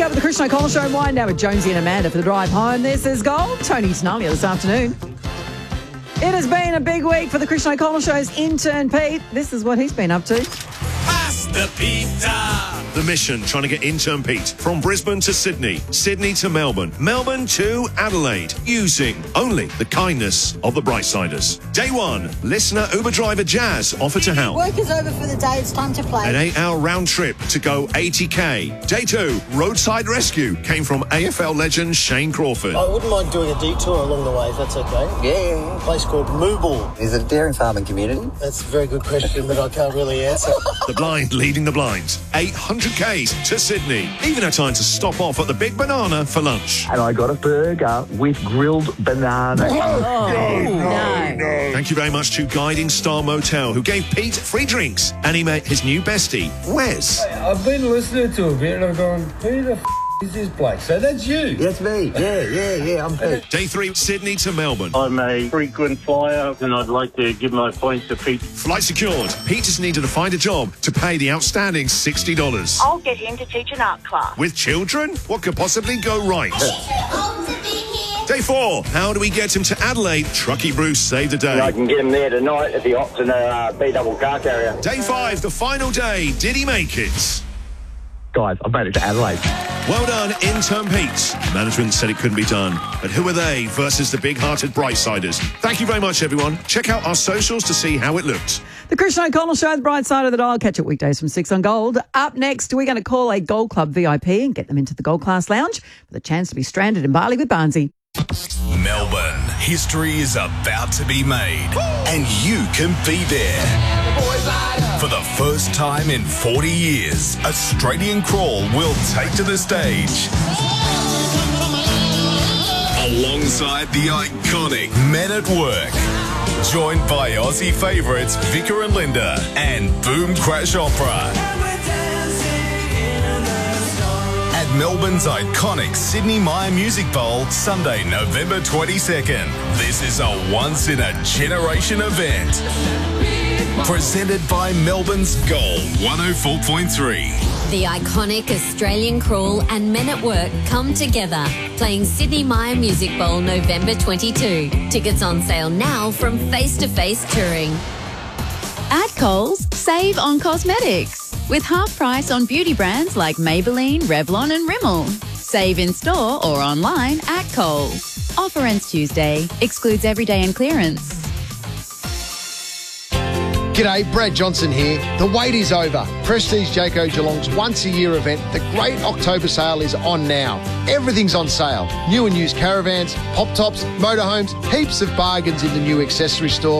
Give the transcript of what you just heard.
up with the Christian O'Connell Show. Wind down with Jonesy and Amanda for the drive home. This is Gold. Tony Tenalia this afternoon. It has been a big week for the Christian O'Connell Show's intern Pete. This is what he's been up to. Pass the pizza. The mission, trying to get intern Pete from Brisbane to Sydney, Sydney to Melbourne, Melbourne to Adelaide, using only the kindness of the Brightsiders. Day one, listener Uber driver Jazz offered to help. Work is over for the day, it's time to play. An 8-hour round trip to go 80k. Day two, roadside rescue came from AFL legend Shane Crawford. I wouldn't mind doing a detour along the way, if that's okay. Yeah. A place called Mooble. Is it a dairy farming community? That's a very good question that I can't really answer. The blind leading the blinds. 800k's to Sydney. Even had time to stop off at the Big Banana for lunch. And I got a burger with grilled banana. No. Thank you very much to Guiding Star Motel, who gave Pete free drinks, and he met his new bestie, Wes. I've been listening to a bit and I've gone, who the is this bloke? So that's you? That's me. Yeah, I'm Pete. Day three, Sydney to Melbourne. I'm a frequent flyer and I'd like to give my points to Pete. Flight secured. Pete has needed to find a job to pay the outstanding $60. I'll get him to teach an art class. With children? What could possibly go right? Day four, how do we get him to Adelaide? Truckee Bruce saved the day. I can get him there tonight at the Oxon B-double car carrier. Day five, the final day. Did he make it? Guys, I've made it to Adelaide. Well done, intern Pete. Management said it couldn't be done. But who are they versus the big-hearted Brightsiders? Thank you very much, everyone. Check out our socials to see how it looked. The Christian O'Connell Show, the bright side of the dial. Catch it weekdays from 6 on Gold. Up next, we're going to call a Gold Club VIP and get them into the Gold Class Lounge with a chance to be stranded in Bali with Barnsey. Melbourne, history is about to be made, and you can be there. For the first time in 40 years, Australian Crawl will take to the stage alongside the iconic Men at Work, joined by Aussie favourites Vicar and Linda and Boom Crash Opera. At Melbourne's iconic Sydney Myer Music Bowl, Sunday, November 22nd. This is a once-in-a-generation event. Presented by Melbourne's Gold 104.3. The iconic Australian Crawl and Men at Work come together, playing Sydney Myer Music Bowl November 22. Tickets on sale now from Face to Face Touring. At Coles, save on cosmetics with half price on beauty brands like Maybelline, Revlon and Rimmel. Save in store or online at Coles. Offer ends Tuesday. Excludes everyday and clearance. G'day, Brad Johnson here. The wait is over. Prestige Jayco Geelong's once-a-year event, the Great October Sale, is on now. Everything's on sale. New and used caravans, pop-tops, motorhomes, heaps of bargains in the new accessory store.